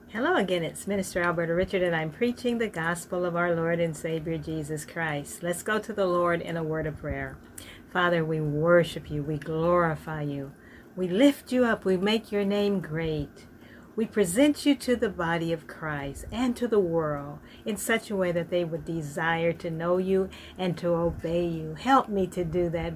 Hello again, it's Minister Alberta Richard, and I'm preaching the gospel of our Lord and Savior Jesus Christ. Let's go to the Lord in a word of prayer. Father, we worship you, we glorify you, we lift you up, we make your name great. We present you to the body of Christ and to the world in such a way that they would desire to know you and to obey you. Help me to do that